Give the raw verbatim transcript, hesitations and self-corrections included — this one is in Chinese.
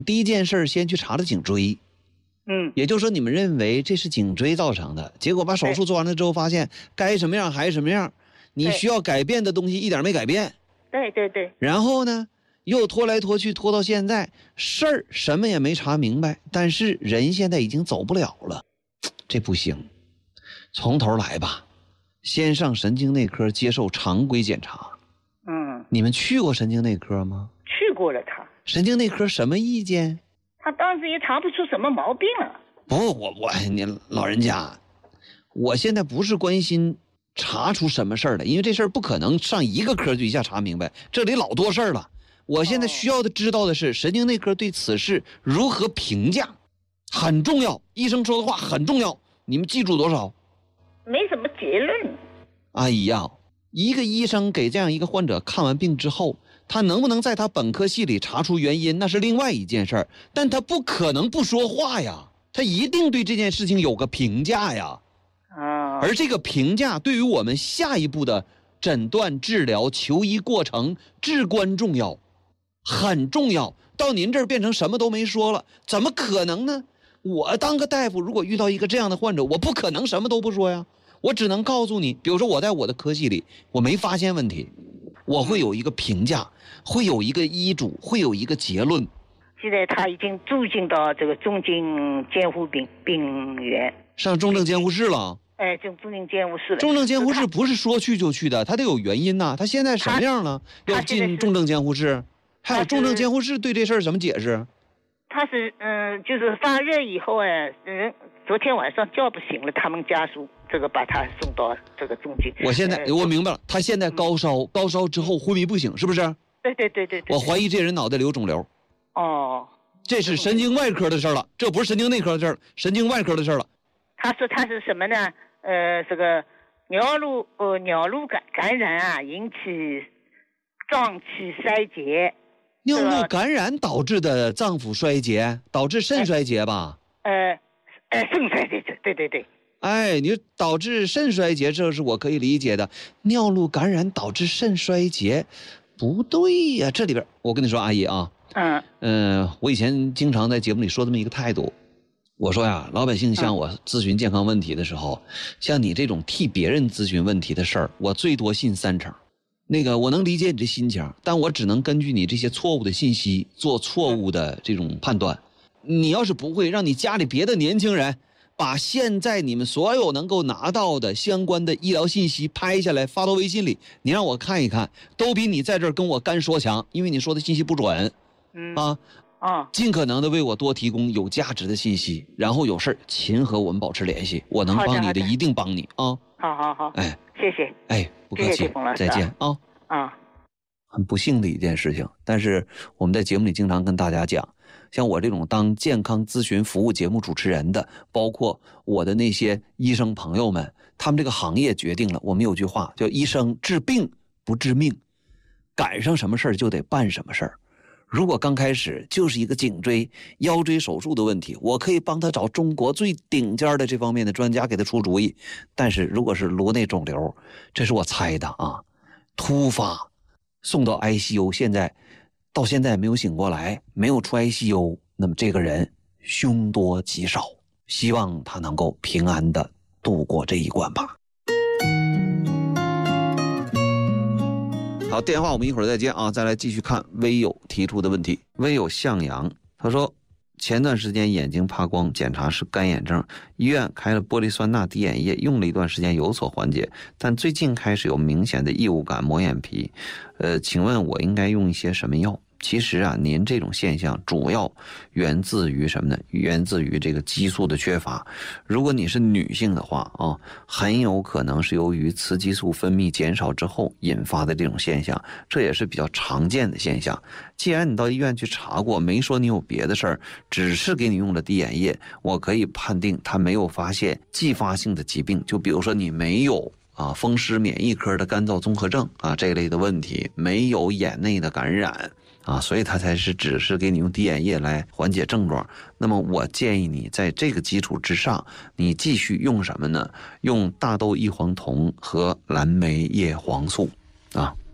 第一件事先去查了颈椎。 嗯， 也就是说你们认为这是颈椎造成的，结果把手术做完了之后发现该什么样还是什么样，你需要改变的东西一点没改变。 对对对。 然后呢又拖来拖去拖到现在，事儿什么也没查明白，但是人现在已经走不了了，这不行，从头来吧，先上神经内科接受常规检查。 嗯， 你们去过神经内科吗？ 去过了。他神经内科什么意见？ 他当时也查不出什么毛病了。 不，我我你老人家，我现在不是关心查出什么事儿了，因为这事儿不可能上一个科就一下查明白，这里老多事儿了。我现在需要的知道的是神经内科对此事如何评价，很重要。医生说的话很重要，你们记住多少？ 没什么结论。 阿姨呀，一个医生给这样一个患者看完病之后，他能不能在他本科系里查出原因，那是另外一件事儿，但他不可能不说话呀，他一定对这件事情有个评价呀。 啊， 而这个评价对于我们下一步的诊断、治疗、求医过程至关重要，很重要。到您这儿变成什么都没说了，怎么可能呢？我当个大夫，如果遇到一个这样的患者，我不可能什么都不说呀，我只能告诉你，比如说我在我的科系里，我没发现问题，我会有一个评价，会有一个医嘱，会有一个结论。 现在他已经住进到这个重症监护病病院， 上重症监护室了。 哎，就重症监护室了。 重症监护室不是说去就去的，他得有原因呐。他现在什么样了？要进重症监护室？还有重症监护室对这事儿怎么解释？ 他是嗯、呃，就是发热以后哎，嗯，昨天晚上叫不醒了，他们家属这个把他送到这个重症。 我现在、呃、我明白了，他现在高烧，嗯、高烧之后昏迷不醒，是不是？ 对对对 对, 对。 我怀疑这人脑袋里有肿瘤。 哦。 这是神经外科的事儿了，这不是神经内科的事儿，神经外科的事儿了。 他说他是什么呢？呃，这个尿路呃尿路感感染啊，引起脏器衰竭。 尿路感染导致的脏腑衰竭，导致肾衰竭吧？ 呃，呃，肾衰竭，对对对。 哎，你导致肾衰竭，这是我可以理解的。尿路感染导致肾衰竭，不对呀、啊！这里边，我跟你说，阿姨啊， 嗯嗯、呃，我以前经常在节目里说这么一个态度，我说呀，老百姓向我咨询健康问题的时候，嗯、像你这种替别人咨询问题的事儿，我最多信三成。那个我能理解你这心情，但我只能根据你这些错误的信息做错误的这种判断。你要是不会，让你家里别的年轻人把现在你们所有能够拿到的相关的医疗信息拍下来发到微信里，你让我看一看，都比你在这儿跟我干说强，因为你说的信息不准。 嗯啊啊， 尽可能的为我多提供有价值的信息，然后有事勤和我们保持联系，我能帮你的一定帮你啊。 好好好， 哎， 谢谢， 哎，不客气， 谢谢再见啊。 啊， 很不幸的一件事情，但是我们在节目里经常跟大家讲，像我这种当健康咨询服务节目主持人的，包括我的那些医生朋友们，他们这个行业决定了，我们有句话叫医生治病不治命，赶上什么事儿就得办什么事儿。如果刚开始就是一个颈椎、腰椎手术的问题，我可以帮他找中国最顶尖的这方面的专家给他出主意。但是如果是颅内肿瘤，这是我猜的啊，突发送到 I C U， 现在到现在没有醒过来，没有出 I C U， 那么这个人凶多吉少，希望他能够平安的度过这一关吧。好，电话我们一会儿再接啊，再来继续看微友提出的问题。微友向阳他说，前段时间眼睛怕光，检查是干眼症，医院开了玻璃酸钠滴眼液，用了一段时间有所缓解，但最近开始有明显的异物感，磨眼皮。呃，请问我应该用一些什么药？其实啊，您这种现象主要源自于什么呢？源自于这个激素的缺乏。如果你是女性的话啊，很有可能是由于雌激素分泌减少之后引发的这种现象，这也是比较常见的现象。既然你到医院去查过，没说你有别的事儿，只是给你用了滴眼液，我可以判定他没有发现继发性的疾病，就比如说你没有啊风湿免疫科的干燥综合症啊这类的问题，没有眼内的感染。啊，所以他才是只是给你用滴眼液来缓解症状。那么我建议你在这个基础之上，你继续用什么呢？用大豆异黄酮和蓝莓叶黄素啊。